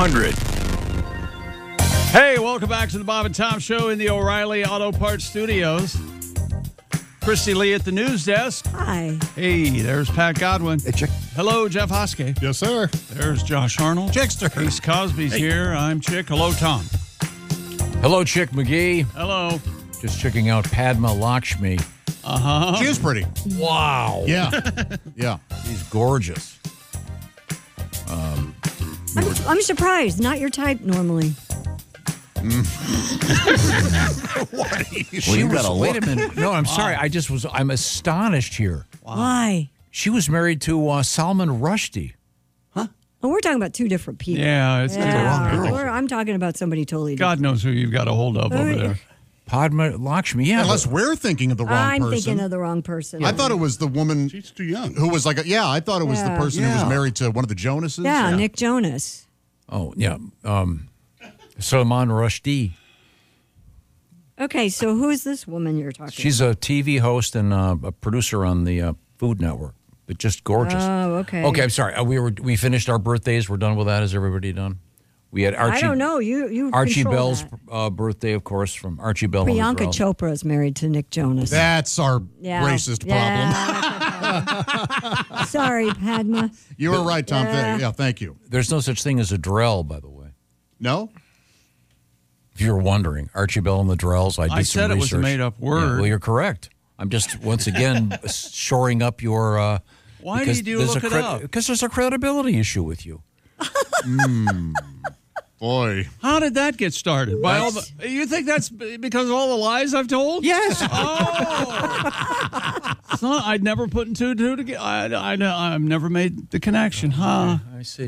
100. Hey, welcome back to the Bob and Tom Show in the O'Reilly Auto Parts Studios. Christy Lee at the news desk. Hi. Hey, there's Pat Godwin. Hey, Chick. Hello, Jeff Hoskey. Yes, sir. There's Josh Arnold. Chickster. Ace Cosby's here. I'm Chick. Hello, Tom. Hello, Chick McGee. Hello. Just checking out Padma Lakshmi. Uh-huh. She is pretty. Wow. Yeah. Yeah. She's gorgeous. I'm surprised. Not your type normally. Wait a minute. No, I'm sorry. I'm astonished here. Why? She was married to Salman Rushdie. Oh, we're talking about two different people. Yeah, it's I'm talking about somebody totally different. God knows who you've got a hold of over there. Padma Lakshmi. Yeah. Unless we're thinking of the wrong I'm person. thinking of the wrong person. I thought it was the woman. She's too young. Who was like, I thought it was the person who was married to one of the Jonases. Yeah, Nick Jonas. Oh, yeah. Salman Rushdie. Okay, so who is this woman you're talking She's a TV host and a producer on the Food Network, but just gorgeous. Oh, okay. Okay, I'm sorry. We finished our birthdays. We're done with that. Is everybody done? We had Archie. I don't know. You Archie control Bell's that. birthday, of course, from Archie Bell. Priyanka Chopra is married to Nick Jonas. That's our racist problem. Yeah. Sorry, Padma. You were right, Tom. Thank you. There's no such thing as a Drell, by the way. No? If you're wondering, Archie Bell and the Drells, I did some said it research. was a made-up word. Yeah, well, you're correct. I'm just, once again, shoring up your... Why did you look it up? Because there's a credibility issue with you. Boy. How did that get started? You think that's because of all the lies I've told? Yes. Oh. I'd never put two together. I've never made the connection, huh? I see.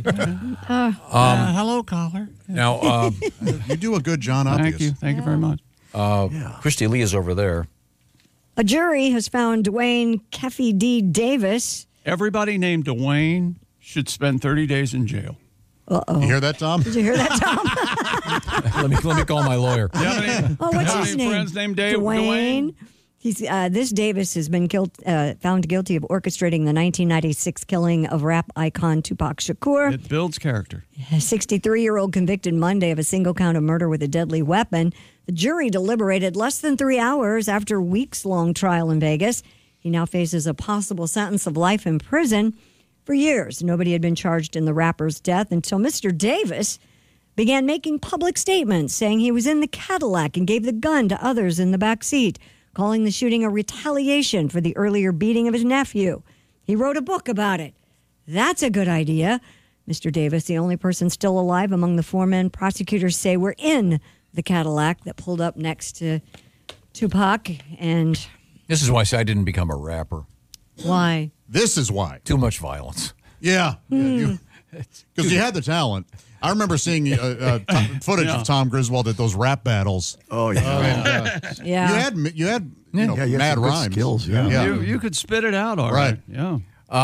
Hello, caller. Now, You do a good John Obvious. Thank you very much. Christy Lee is over there. A jury has found Dwayne Keffy D. Davis. Everybody named Dwayne should spend 30 days in jail. Uh-oh. You hear that, Tom? Did you hear that, Tom? let me call my lawyer. What's his name? Friends named Dwayne. He's this Davis has been found guilty of orchestrating the 1996 killing of rap icon Tupac Shakur. It builds character. A 63-year-old convicted Monday of a single count of murder with a deadly weapon. The jury deliberated less than 3 hours after a weeks-long trial in Vegas. He now faces a possible sentence of life in prison. For years, nobody had been charged in the rapper's death until Mr. Davis began making public statements saying he was in the Cadillac and gave the gun to others in the back seat, calling the shooting a retaliation for the earlier beating of his nephew. He wrote a book about it. That's a good idea. Mr. Davis, the only person still alive among the four men prosecutors say were in the Cadillac that pulled up next to Tupac. And This is why I say I didn't become a rapper. why? This is why. Too much violence. Yeah. Because you had the talent. I remember seeing footage of Tom Griswold at those rap battles. Oh, yeah. Yeah. You had you had mad some good rhymes. skills, yeah. You could spit it out all right. Yeah.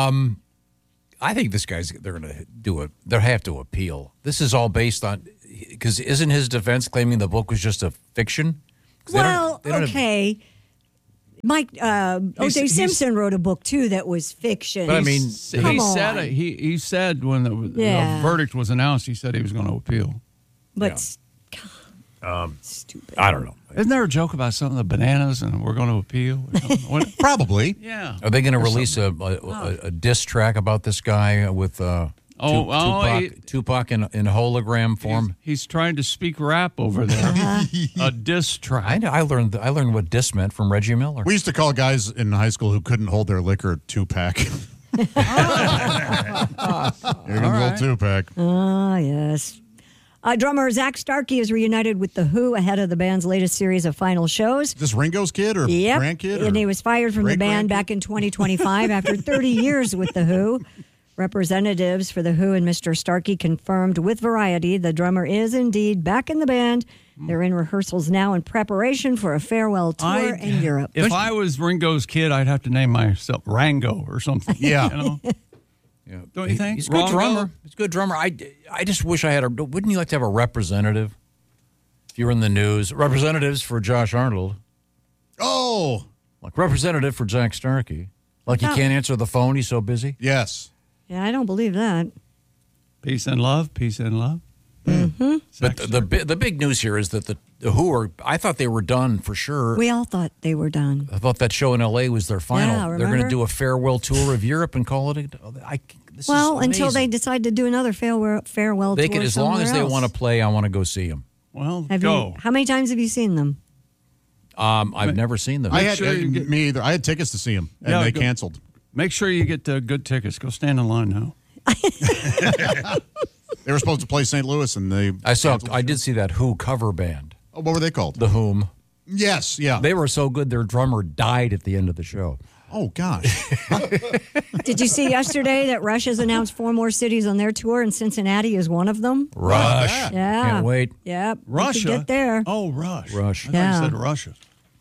I think this guy's, they're going to they have to appeal. This is all based on, because isn't his defense claiming the book was just a fiction? Well, okay. Mike O.J. Simpson wrote a book too that was fiction. But I mean, Come on. He said when the verdict was announced, he said he was going to appeal. But stupid. I don't know. Isn't there a joke about some of the bananas and we're going to appeal? What? Probably. Yeah. Are they going to release a diss track about this guy with Tupac in hologram form? He's trying to speak rap over there. A diss track. I learned what diss meant from Reggie Miller. We used to call guys in high school who couldn't hold their liquor two-pack. Here comes old two-pack. Ah, yes. Drummer Zach Starkey is reunited with The Who ahead of the band's latest series of final shows. Is this Ringo's kid or grandkid? And he was fired from the band back in 2025 after 30 years with The Who. Representatives for The Who and Mr. Starkey confirmed with Variety the drummer is indeed back in the band. They're in rehearsals now in preparation for a farewell tour in Europe. If I was Ringo's kid, I'd have to name myself Rango or something. Yeah. You know? Yeah. Don't you think? He's a good drummer. He's a good drummer. I just wish I had wouldn't you like to have a representative? If you were in the news. Representatives for Josh Arnold. Oh. Like representative for Zach Starkey. Like he can't answer the phone, he's so busy. Yes. Yeah, I don't believe that. Peace and love, peace and love. But the big news here is that the Who are. I thought they were done for sure. We all thought they were done. I thought that show in L.A. was their final. Yeah, They're going to remember? do a farewell tour of Europe and call it. This Well, is until they amazing. decide to do another farewell They tour can, as long as they somewhere want to else. play. I want to go see them. Well, Have go. you? How many times have you seen them? I've never seen them. I had sure you get- me either. I had tickets to see him, and Yeah, they go- canceled. Make sure you get good tickets. Go stand in line now. They were supposed to play St. Louis, and they. I did see that Who cover band, Oh, what were they called? The Whom. Yes, yeah. They were so good, their drummer died at the end of the show. Oh gosh. Did you see yesterday that Rush has announced 4 more cities on their tour, and Cincinnati is one of them? Rush. Yeah. Can't wait. Yep. we could Russia. Get there. Oh, Rush. Rush. I thought Yeah. you said Russia.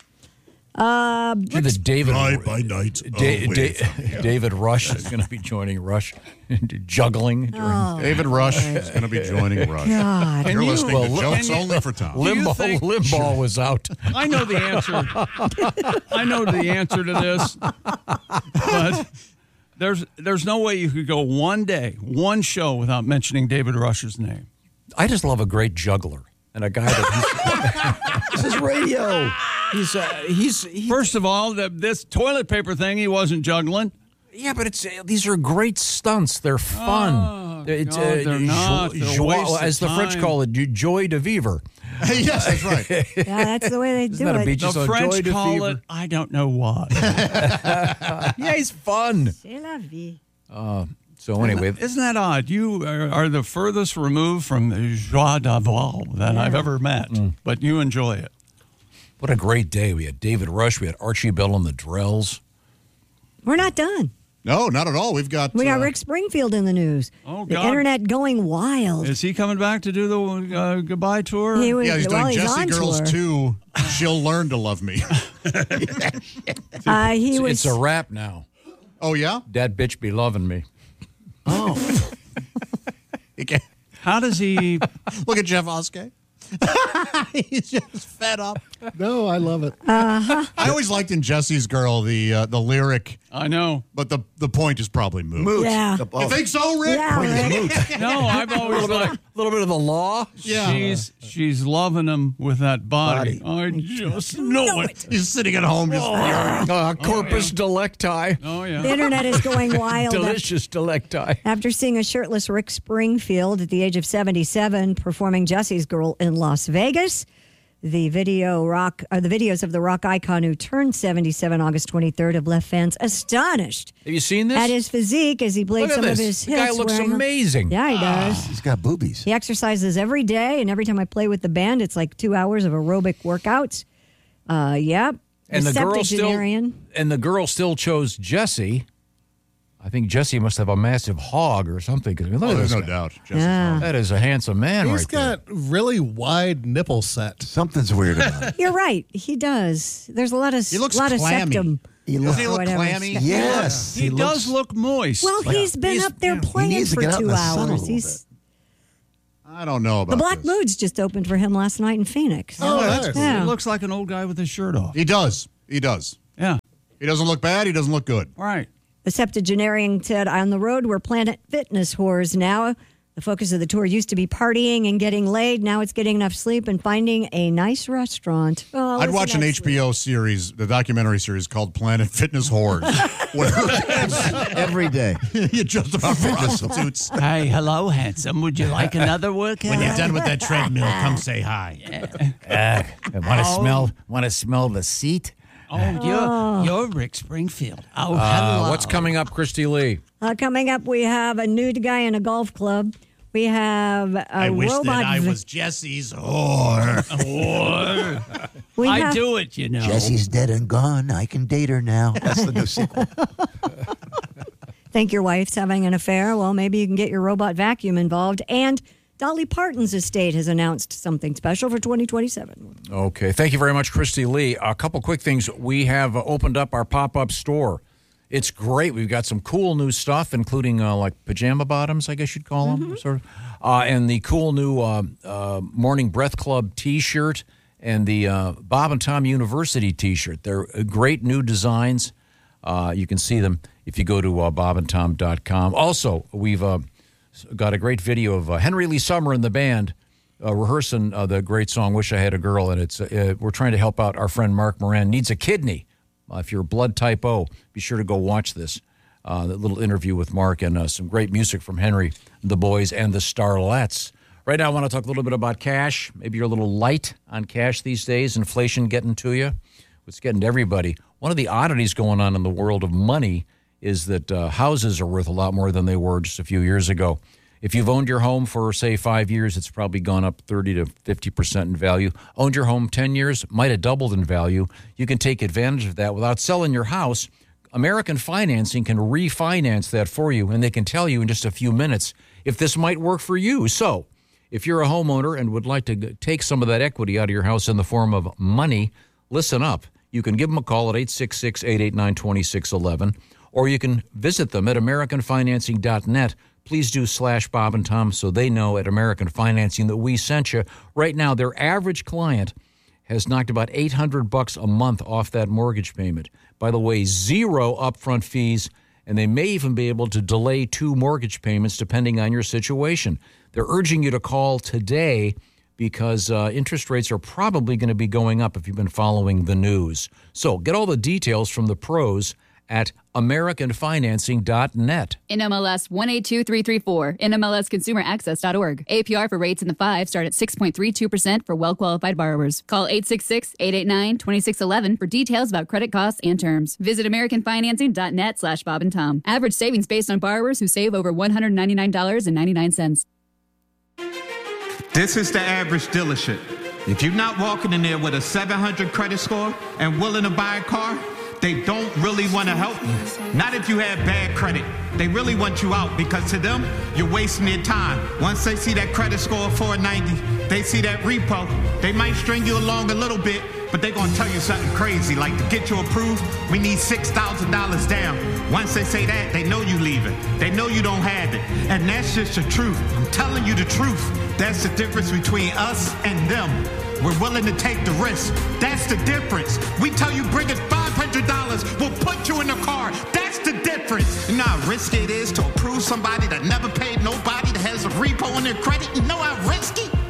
See the David. by night. David Rush is going to be joining Rush, juggling. During David Rush is going to be joining Rush. God. You're listening to Well, Jokes Only for Tom. Limbaugh was out. I know the answer. I know the answer to this, but there's no way you could go one day, one show without mentioning David Rush's name. I just love a great juggler and a guy that this is radio. He's First of all, this toilet paper thing, he wasn't juggling. yeah, but these are great stunts. They're fun. It's God, they're not. They're a waste of as the French time. call it, joy de vivre. Yes, that's right. Yeah, that's the way they do that a it. beach? The Just a French joy de call vivre. it, I don't know what. Yeah, he's fun. C'est la vie. So anyway, Isn't that odd? You are the furthest removed from joie d'avoir that I've ever met, but you enjoy it. what a great day. We had David Rush. We had Archie Bell and the Drells. We're not done. No, not at all. We've got. We got Rick Springfield in the news. Oh, the God. internet going wild. Is he coming back to do the goodbye tour? He was, Yeah, he's well, doing he's Jesse on Girls tour. 2. She'll learn to love me. He was. It's a wrap now. Oh yeah. That bitch be loving me. He can't- How does he? Look at Jeff Oskey. He's just fed up. No, I love it. I always liked in Jesse's Girl the lyric, I know. but the point is probably moot. Yeah. You think so, Rick? Yeah, Rick. No, I've always liked. A little bit of the law. Yeah. She's loving him with that body. I just know it. He's sitting at home just. Corpus delecti. Oh yeah. The internet is going wild. Delicious delecti. After seeing a shirtless Rick Springfield at the age of 77 performing Jesse's Girl in Las Vegas, the videos of the rock icon who turned 77 August 23rd have left fans astonished Have you seen this? at his physique as he played Look at some this. of his The hits. guy looks wearing- amazing. Yeah, he does. He's got boobies. He exercises every day, and every time I play with the band, it's like 2 hours of aerobic workouts. Yep. And the girl septuagenarian. still chose Jesse. I think Jesse must have a massive hog or something. Because look Oh, at there's this no guy. doubt. Jesse's Yeah. home. That is a handsome man He's right there. got really wide nipple set. Something's weird about it. You're right. He does. There's a lot of He looks lot of clammy. septum. He Doesn't he or look whatever. clammy? Yes. He does look moist. Well, he's been up there playing needs to for get out in 2 the sun a hours. little He's I don't know about the Black this. Moods just opened for him last night in Phoenix. Oh, that's He cool. Yeah. looks like an old guy with his shirt off. He does. He does. Yeah. He doesn't look bad. He doesn't look good. Right. The septuagenarian said, "On the road, we're Planet Fitness whores now. The focus of the tour used to be partying and getting laid. Now it's getting enough sleep and finding a nice restaurant." Oh, I'd listen, watch an that's sweet. HBO series, the documentary series called Planet Fitness Whores. Every day. You're just about prostitutes. Hey, hello, handsome. Would you like another workout? When you're done with that treadmill, come say hi. Want to smell the seat? Oh, you're Rick Springfield. Oh, hello. What's coming up, Christy Lee? Coming up, we have a nude guy in a golf club. We have a robot. Jesse's whore. We I have- do it, you know. Jesse's dead and gone. I can date her now. That's the new sequel. Think your wife's having an affair? Well, maybe you can get your robot vacuum involved. And Dolly Parton's estate has announced something special for 2027. Okay. Thank you very much, Christy Lee. A couple quick things. We have opened up our pop-up store. It's great. We've got some cool new stuff, including like pajama bottoms, I guess you'd call them, sort of, and the cool new Morning Breath Club T-shirt and the Bob and Tom University T-shirt. They're great new designs. You can see them if you go to bobandtom.com. Also, we've got a great video of Henry Lee Summer and the band rehearsing the great song "Wish I Had a Girl," and it's we're trying to help out our friend Mark Moran. Needs a kidney. If you're blood type O, be sure to go watch this. That little interview with Mark and some great music from Henry, the Boys, and the Starlets. Right now, I want to talk a little bit about cash. Maybe you're a little light on cash these days. Inflation getting to you. It's getting to everybody. One of the oddities going on in the world of money is that houses are worth a lot more than they were just a few years ago. If you've owned your home for, say, 5 years, it's probably gone up 30 to 50% in value. Owned your home 10 years, might have doubled in value. You can take advantage of that without selling your house. American Financing can refinance that for you, and they can tell you in just a few minutes if this might work for you. So, if you're a homeowner and would like to take some of that equity out of your house in the form of money, listen up. You can give them a call at 866-889-2611, or you can visit them at AmericanFinancing.net. Please do /Bob and Tom so they know at American Financing that we sent you. Right now, their average client has knocked about $800 a month off that mortgage payment. By the way, 0 upfront fees, and they may even be able to delay 2 mortgage payments depending on your situation. They're urging you to call today because interest rates are probably going to be going up if you've been following the news. So get all the details from the pros at AmericanFinancing.net. NMLS 182334, NMLSConsumerAccess.org. APR for rates in the 5 start at 6.32% for well-qualified borrowers. Call 866-889-2611 for details about credit costs and terms. Visit AmericanFinancing.net /Bob and Tom. Average savings based on borrowers who save over $199.99. This is the average dealership. If you're not walking in there with a 700 credit score and willing to buy a car, they don't really want to help you. Not if you have bad credit. They really want you out because to them, you're wasting their time. Once they see that credit score of 490, they see that repo, they might string you along a little bit, but they're going to tell you something crazy, like to get you approved, we need $6,000 down. Once they say that, they know you leaving. They know you don't have it. And that's just the truth. I'm telling you the truth. That's the difference between us and them. We're willing to take the risk. That's the difference. We tell you bring us $500, we'll put you in the car. That's the difference. You know how risky it is to approve somebody that never paid nobody, that has a repo on their credit? You know